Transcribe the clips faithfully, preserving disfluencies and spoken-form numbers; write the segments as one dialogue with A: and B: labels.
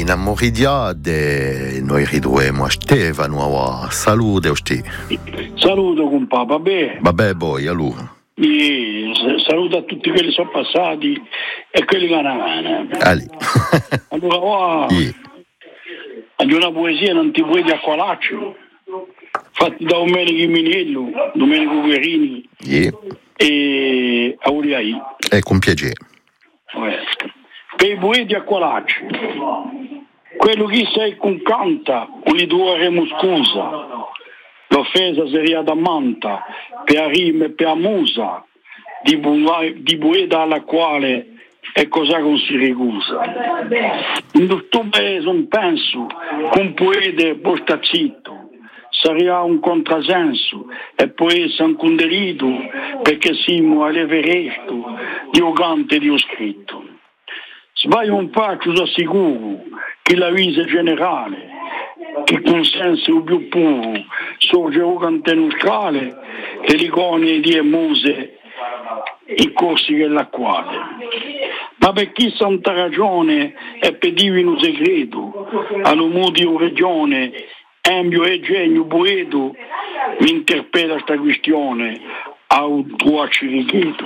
A: innamoridia de noi ritroviamo a Stefano. Salute a te.
B: Saluto compà, vabbè.
A: Vabbè, poi allora.
B: E saluto a tutti quelli che sono passati e quelli che hanno avanti.
A: Ali.
B: Allora, oh,
A: Sì.
B: di una poesia non ti puoi di acqualaccio, fatti da Domenico Minello, Domenico Guerini
A: Sì.
B: e Auriai.
A: E con piacere.
B: Per i poeti acqualacci, quello che sei con canta, o li dovremo scusa. L'offesa seria da manta, per rime e per musa, di, bu- di poeta alla quale è cosa non si ricusa. In tutto paese un penso, un poeta posta zitto, sarebbe un contrasenso, e poi essere un conderito, perché siamo all'Everesto, Dio canta e Dio scritto. Sbaglio un faccio da sicuro che la vita generale, che consenso il più puro, sorge o cante neutrale, le riconie di emuse, i corsi dell'acquale. Ma per chi santa ragione è per divino segreto, all'umudio regione, ambio e genio poeto, mi interpella questa questione, a un tuo ciricheto.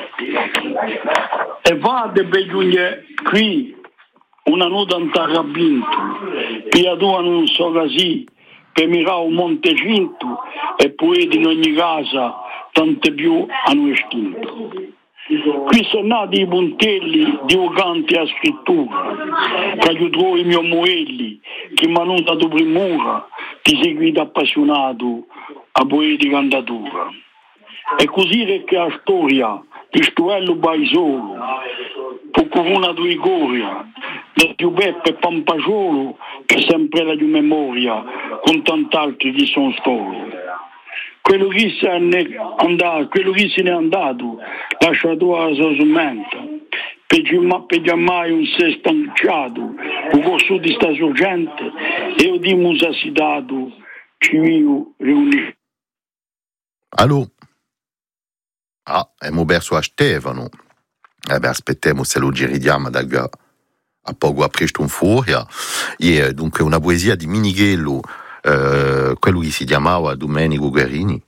B: E va de begiugne qui, una nuda antarrabinto, piadua non so così, per mirare un monte cinto, e poeti in ogni casa, tante più hanno estinto. Qui sono nati i puntelli di uganti a scrittura, che aiutò i miei moelli, che mi hanno dato primura, ti seguito appassionato a poeti cantatura. E così che la storia di Stuello Baisolo, Pucuruna di Igoria, del più Beppe Pampagiolo, che sempre la di memoria, con tant'altri che sono stolo. Quello che se ne è andato, quello che se ne è andato, lasciato la sua smenta, per giammai un sé stanciato, un corso di sta sorgente, e io di musa si dato, ci vivo riunito.
A: Allo? Ah, abbiamo perso a Stefano. Eh beh, aspettiamo se lo giriamo da a poco a presto un fuori. E dunque una poesia di Minighello, eh, quello che si chiamava Domenico Guerini,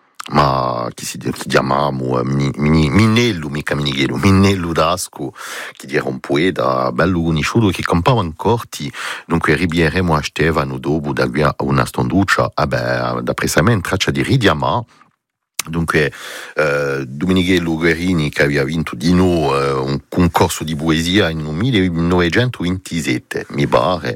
A: ma che si che chiamavamo Mini, Mini, Minello, mica Minighello, Minello d'Asco, che era un poeta bello conosciuto che campava in corti. Dunque ribieremo a Stefano dopo da qui a una stonduccia. Eh beh, da precisamente traccia di ridiamà. Dunque eh, Domenico Guerini, che aveva vinto di nuovo eh, un concorso di poesia in millenovecentoventisette, mi pare,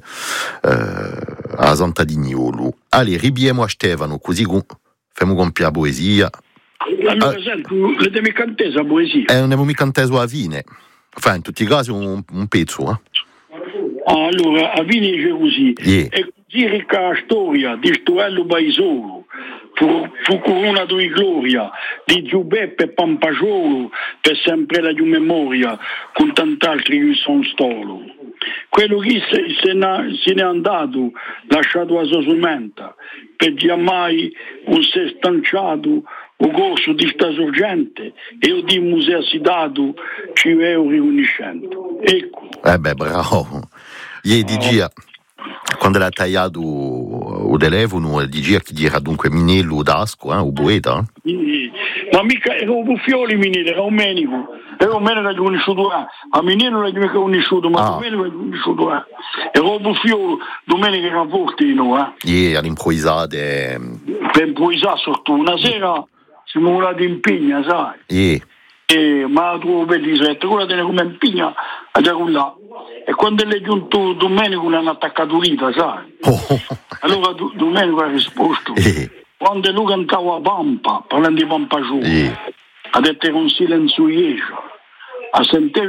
A: eh, a Santa Dignolo. Allora, ribiemo a Stefano, così facciamo compiere la poesia.
B: Allora, ah, senti, le devi cantare la poesia?
A: Eh, non devo mica cantare a fine. Enfin, in tutti i casi un, un pezzo, eh.
B: Ah, allora, a fine dice così.
A: Yeah.
B: E così ricca la storia di Stuello Baisolo, fu, fu corona di gloria, di Giubeppe Pampagiolo, per sempre la di memoria, con tant'altri che sono stolo. Quello che se, se, ne, se ne è andato, lasciato a sua sementa, per mai un sé stanciato, o corso di sta sorgente, e io di museo si dato, ci vedo riuniscendo. Ecco.
A: Eh beh, bravo. Ieri di Gia, quando l'ha tagliato o telefono, di Gia che dirà dunque Minello d'Asco, eh, o poeta.
B: Eh? Ma mica era un buffioli Minello, era un menico. Era un menico che conosciuto a Minello non è mica conosciuto, ma ah. Domenico è conosciuto a. Era un buffiolo, Domenico era forte di noi, eh.
A: Ieri all'improvvisato.
B: Per improvvisare sotto una sera siamo volati in pigna, sai?
A: Yeah.
B: E, ma la trovo bellissima, quella tiene come in pigna a là. E quando è giunto Domenico l'hanno attaccato l'ita, sai?
A: Oh.
B: Allora do, Domenico ha risposto,
A: yeah.
B: Quando lui cantava Pampa, parlando di Pampagiolo, yeah. Ha detto con silenzio iescio, a sentire